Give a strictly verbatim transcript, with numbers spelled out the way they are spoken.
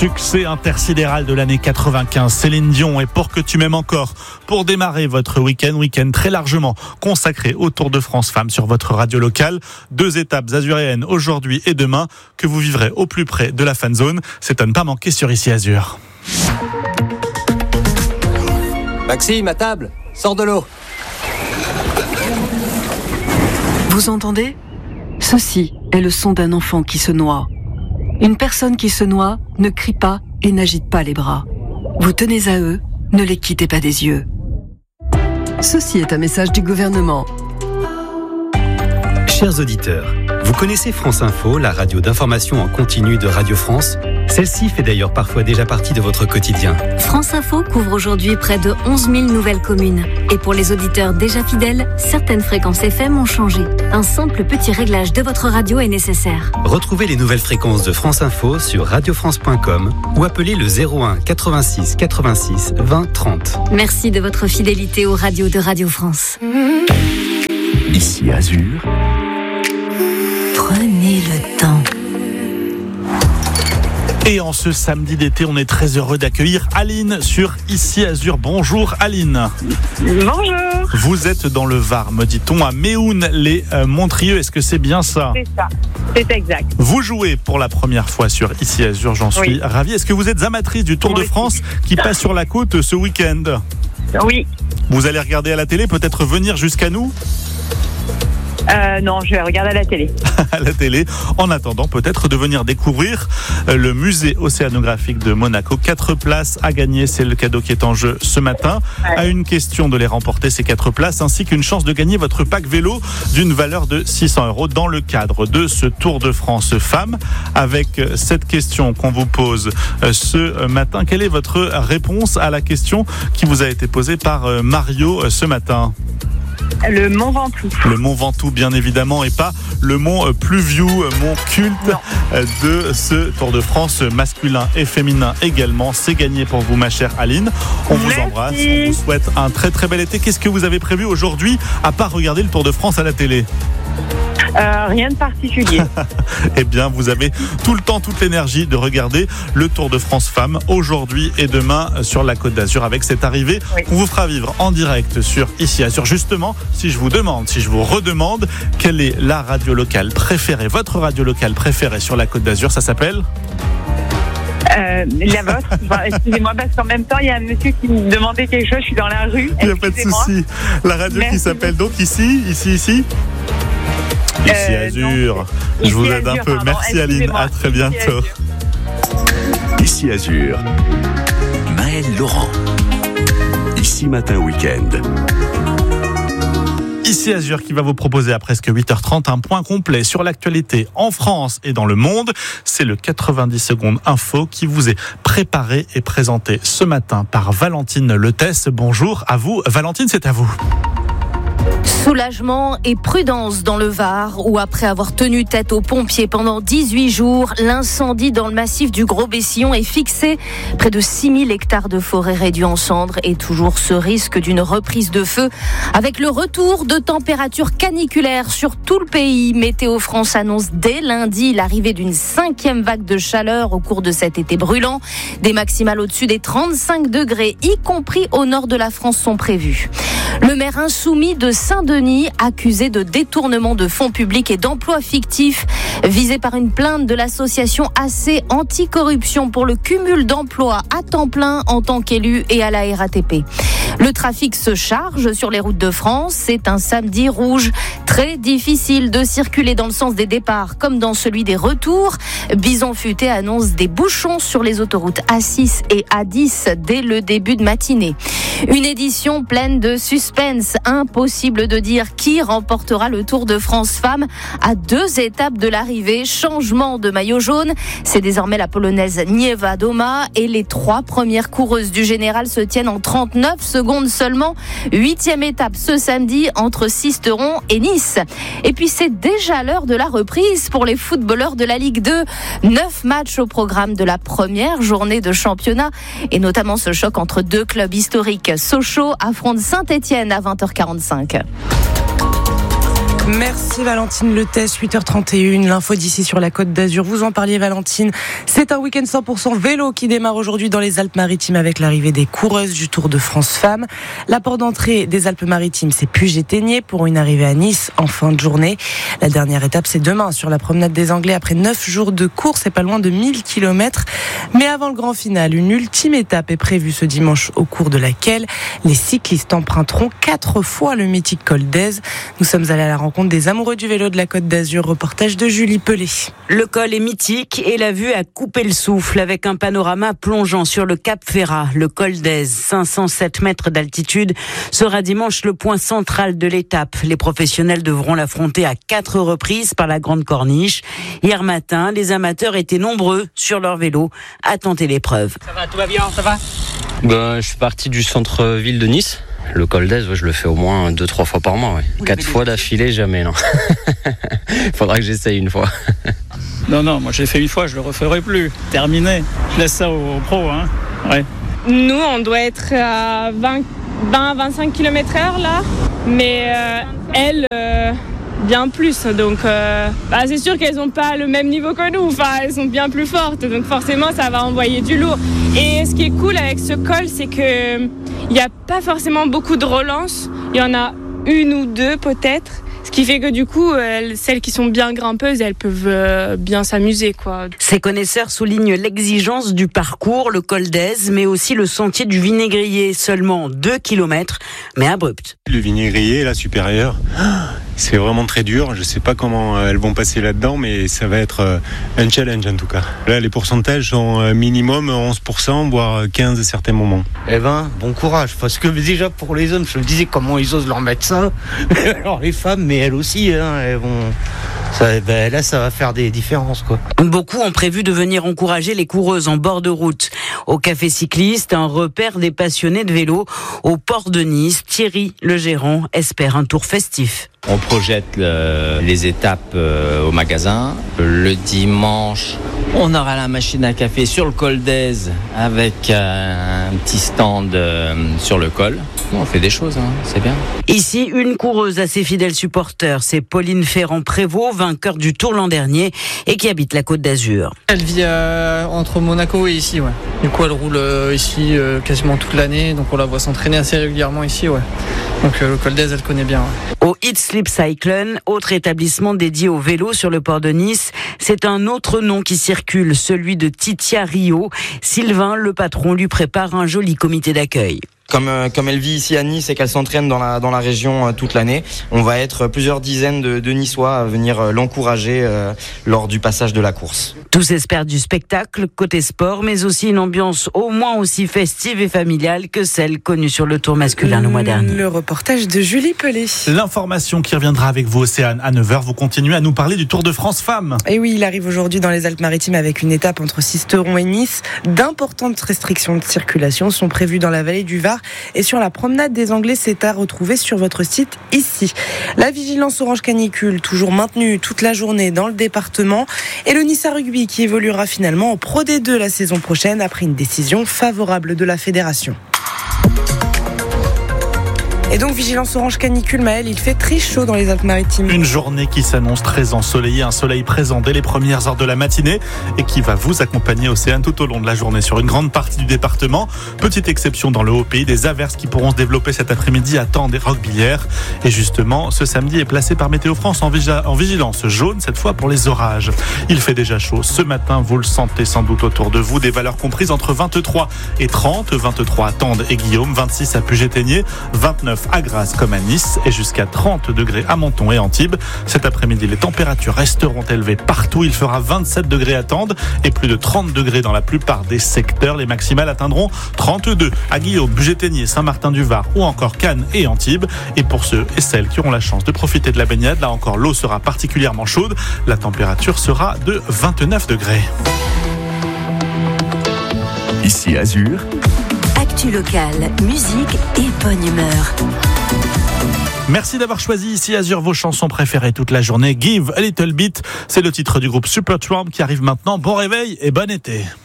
Succès intersidéral de l'année quatre-vingt-quinze, Céline Dion, et Pour que tu m'aimes encore, pour démarrer votre week-end, week-end très largement consacré au Tour de France Femmes sur votre radio locale. Deux étapes azuréennes aujourd'hui et demain que vous vivrez au plus près de la fan zone. C'est à ne pas manquer sur Ici Azur. Maxime, à table, sors de l'eau. Vous entendez ? Ceci est le son d'un enfant qui se noie. Une personne qui se noie ne crie pas et n'agite pas les bras. Vous tenez à eux, ne les quittez pas des yeux. Ceci est un message du gouvernement. Chers auditeurs, vous connaissez France Info, la radio d'information en continu de Radio France ? Celle-ci fait d'ailleurs parfois déjà partie de votre quotidien. France Info couvre aujourd'hui près de onze mille nouvelles communes. Et pour les auditeurs déjà fidèles, certaines fréquences F M ont changé. Un simple petit réglage de votre radio est nécessaire. Retrouvez les nouvelles fréquences de France Info sur radio france point com ou appelez le zéro un quatre-vingt-six quatre-vingt-six vingt trente. Merci de votre fidélité aux radios de Radio France. Ici Azur. Prenez le temps. Et en ce samedi d'été, on est très heureux d'accueillir Aline sur Ici Azur. Bonjour Aline. Bonjour. Vous êtes dans le Var, me dit-on, à Méhoun-les-Montrieux. Est-ce que c'est bien ça ? C'est ça, c'est exact. Vous jouez pour la première fois sur Ici Azur, j'en suis oui. ravi. Est-ce que vous êtes amatrice du Tour Moi de France aussi. qui passe sur la côte ce week-end ? Oui. Vous allez regarder à la télé, peut-être venir jusqu'à nous ? Euh, non, je vais regarder à la télé. à la télé, en attendant peut-être de venir découvrir le musée océanographique de Monaco. Quatre places à gagner, c'est le cadeau qui est en jeu ce matin. Ouais. À une question de les remporter, ces quatre places, ainsi qu'une chance de gagner votre pack vélo d'une valeur de six cents euros dans le cadre de ce Tour de France Femmes. Avec cette question qu'on vous pose ce matin, quelle est votre réponse à la question qui vous a été posée par Mario ce matin ? Le Mont Ventoux. Le Mont Ventoux, bien évidemment, et pas le Mont Pluvieux, mont culte non. de ce Tour de France masculin et féminin également. C'est gagné pour vous, ma chère Aline. On Merci. vous embrasse, on vous souhaite un très très bel été. Qu'est-ce que vous avez prévu aujourd'hui, à part regarder le Tour de France à la télé ? Euh, rien de particulier. Eh bien, vous avez tout le temps, toute l'énergie de regarder le Tour de France Femmes aujourd'hui et demain sur la Côte d'Azur avec cette arrivée oui. qu'on vous fera vivre en direct sur Ici Azur. Justement, si je vous demande, si je vous redemande, quelle est la radio locale préférée, votre radio locale préférée sur la Côte d'Azur, ça s'appelle ? Euh, la vôtre. Enfin, excusez-moi, parce qu'en même temps, il y a un monsieur qui me demandait quelque chose, je suis dans la rue. Il n'y a pas de souci. La radio Merci qui s'appelle beaucoup. donc ici, ici, ici Ici euh, Azur. Non, je ici vous aide Azur, un peu. Pardon. Merci Aline. À très bientôt. Ici Azur. Maëlle Laurent. Ici Matin Week-end. Ici Azur qui va vous proposer à presque huit heures trente un point complet sur l'actualité en France et dans le monde. C'est le quatre-vingt-dix secondes info qui vous est préparé et présenté ce matin par Valentine Letesse. Bonjour à vous. Valentine, c'est à vous. Soulagement et prudence dans le Var, où après avoir tenu tête aux pompiers pendant dix-huit jours, l'incendie dans le massif du Gros-Bessillon est fixé. Près de six mille hectares de forêt réduits en cendres et toujours ce risque d'une reprise de feu. Avec le retour de températures caniculaires sur tout le pays, Météo France annonce dès lundi l'arrivée d'une cinquième vague de chaleur au cours de cet été brûlant. Des maximales au-dessus des trente-cinq degrés, y compris au nord de la France, sont prévues. Le maire insoumis de Saint-Denis, accusé de détournement de fonds publics et d'emplois fictifs, visé par une plainte de l'association A C Anticorruption pour le cumul d'emplois à temps plein en tant qu'élu et à la R A T P. Le trafic se charge sur les routes de France. C'est un samedi rouge. Très difficile de circuler dans le sens des départs comme dans celui des retours. Bison Futé annonce des bouchons sur les autoroutes A six et A dix dès le début de matinée. Une édition pleine de suspense. Impossible de dire qui remportera le Tour de France Femmes à deux étapes de l'arrivée. Changement de maillot jaune. C'est désormais la Polonaise Nieva Doma et les trois premières coureuses du général se tiennent en trente-neuf secondes seulement. Huitième étape ce samedi entre Sisteron et Nice. Et puis c'est déjà l'heure de la reprise pour les footballeurs de la Ligue deux. Neuf matchs au programme de la première journée de championnat et notamment ce choc entre deux clubs historiques. Sochaux affronte Saint-Étienne à vingt heures quarante-cinq. Merci Valentine Letès, huit heures trente et une, l'info d'ici sur la Côte d'Azur. Vous en parliez Valentine, c'est un week-end cent pour cent vélo qui démarre aujourd'hui dans les Alpes-Maritimes avec l'arrivée des coureuses du Tour de France Femmes. La porte d'entrée des Alpes-Maritimes, c'est Puget-Théniers pour une arrivée à Nice en fin de journée. La dernière étape, c'est demain sur la promenade des Anglais après neuf jours de course, c'est pas loin de mille kilomètres. Mais avant le grand final, une ultime étape est prévue ce dimanche au cours de laquelle les cyclistes emprunteront quatre fois le mythique col d'Èze. Nous sommes allés à la rencontre des amoureux du vélo de la Côte d'Azur, reportage de Julie Pelé. Le col est mythique et la vue a coupé le souffle avec un panorama plongeant sur le Cap Ferrat. Le col d'Èze, cinq cent sept mètres d'altitude, sera dimanche le point central de l'étape. Les professionnels devront l'affronter à quatre reprises par la Grande Corniche. Hier matin, les amateurs étaient nombreux sur leur vélo à tenter l'épreuve. Ça va, tout va bien, ça va ? Ben, je suis parti du centre-ville de Nice. Le col d'Èze, ouais, je le fais au moins deux trois fois par mois. Ouais. Quatre fois d'affilée, jamais, non. Faudra que j'essaye une fois. Non, non, moi j'ai fait une fois, je le referai plus. Terminé. Je laisse ça aux pros, hein. Ouais. Nous, on doit être à vingt à vingt-cinq kilomètres heure là, mais euh, elles, euh, bien plus. Donc, euh, bah, c'est sûr qu'elles n'ont pas le même niveau que nous. Enfin, elles sont bien plus fortes, donc forcément, ça va envoyer du lourd. Et ce qui est cool avec ce col, c'est que il n'y a pas forcément beaucoup de relances. Il y en a une ou deux peut-être. Ce qui fait que du coup, elles, celles qui sont bien grimpeuses, elles peuvent euh, bien s'amuser, quoi. Ces connaisseurs soulignent l'exigence du parcours, le col d'Èze, mais aussi le sentier du Vinaigrier, seulement deux kilomètres, mais abrupt. Le Vinaigrier, là, supérieur, c'est vraiment très dur. Je ne sais pas comment elles vont passer là-dedans, mais ça va être un challenge en tout cas. Là, les pourcentages sont minimum onze pour cent, voire quinze pour cent à certains moments. Eh ben, bon courage, parce que déjà pour les hommes, je me disais comment ils osent leur mettre ça. Alors les femmes, mais elles aussi, hein, elles vont... Ça, ben là, ça va faire des différences, quoi. Beaucoup ont prévu de venir encourager les coureuses en bord de route. Au café cycliste, un repère des passionnés de vélo. Au port de Nice, Thierry, le gérant, espère un tour festif. On projette le, les étapes euh, au magasin. Le dimanche, on aura la machine à café sur le col d'Èze avec euh, un petit stand euh, sur le col. On fait des choses, hein, c'est bien. Ici, une coureuse à ses fidèles supporters, c'est Pauline Ferrand-Prévot, vainqueur du Tour l'an dernier et qui habite la Côte d'Azur. Elle vit euh, entre Monaco et ici, ouais. Du coup, elle roule euh, ici euh, quasiment toute l'année, donc on la voit s'entraîner assez régulièrement ici, ouais. Donc euh, le col d'Èze, elle connaît bien. Ouais. Au Eat Sleep Cyclone, autre établissement dédié au vélo sur le port de Nice, c'est un autre nom qui circule, celui de Titia Rio. Sylvain, le patron, lui prépare un joli comité d'accueil. Comme, euh, comme elle vit ici à Nice et qu'elle s'entraîne dans la, dans la région euh, toute l'année, on va être plusieurs dizaines de, de Niçois à venir euh, l'encourager euh, lors du passage de la course. Tous espèrent du spectacle côté sport, mais aussi une ambiance au moins aussi festive et familiale que celle connue sur le Tour masculin le mois dernier. Le reportage de Julie Pelé. L'information qui reviendra avec vous, Océane, à neuf heures. Vous continuez à nous parler du Tour de France Femmes. Et oui, il arrive aujourd'hui dans les Alpes-Maritimes avec une étape entre Sisteron et Nice. D'importantes restrictions de circulation sont prévues dans la vallée du Var. Et sur la promenade des Anglais, c'est à retrouver sur votre site ici. La vigilance orange canicule, toujours maintenue toute la journée dans le département. Et le Nice Rugby qui évoluera finalement en Pro D deux la saison prochaine après une décision favorable de la fédération. Et donc, vigilance orange canicule, Maël, il fait très chaud dans les Alpes-Maritimes. Une journée qui s'annonce très ensoleillée, un soleil présent dès les premières heures de la matinée et qui va vous accompagner, Océane, tout au long de la journée sur une grande partie du département. Petite exception dans le Haut-Pays, des averses qui pourront se développer cet après-midi à Tende et Roquebillière. Et justement, ce samedi est placé par Météo France en, vigi- en vigilance jaune, cette fois pour les orages. Il fait déjà chaud. Ce matin, vous le sentez sans doute autour de vous, des valeurs comprises entre vingt-trois et trente, vingt-trois à Tende et Guillaume, vingt-six à Puget-Théniers, vingt-neuf à Grasse comme à Nice et jusqu'à trente degrés à Menton et Antibes. Cet après-midi, les températures resteront élevées partout. Il fera vingt-sept degrés à Tende et plus de trente degrés dans la plupart des secteurs. Les maximales atteindront trente-deux à Guillaume, Puget-Théniers, Saint-Martin-du-Var ou encore Cannes et Antibes. Et pour ceux et celles qui auront la chance de profiter de la baignade, là encore, l'eau sera particulièrement chaude. La température sera de vingt-neuf degrés. Ici Azur. Actu locale, musique et bonne humeur. Merci d'avoir choisi ici Azur vos chansons préférées toute la journée. Give a Little Bit, c'est le titre du groupe Supertramp qui arrive maintenant. Bon réveil et bon été.